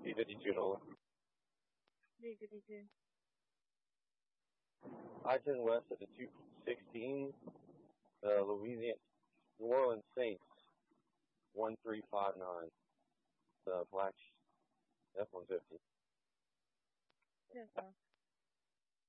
P52 Nola. D52. I-10 west at the 216, Louisiana, New Orleans Saints, 1359. The Black F-150. Yes, sir.